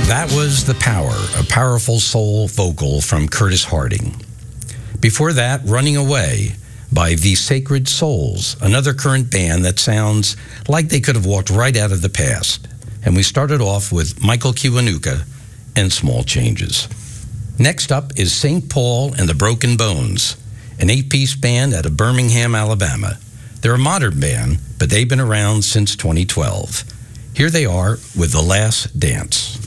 That was The Power, a powerful soul vocal from Curtis Harding. Before that, Running Away by The Sacred Souls, another current band that sounds like they could have walked right out of the past. And we started off with Michael Kiwanuka and Small Changes. Next up is St. Paul and the Broken Bones, an 8-piece band out of Birmingham, Alabama. They're a modern band, but they've been around since 2012. Here they are with The Last Dance.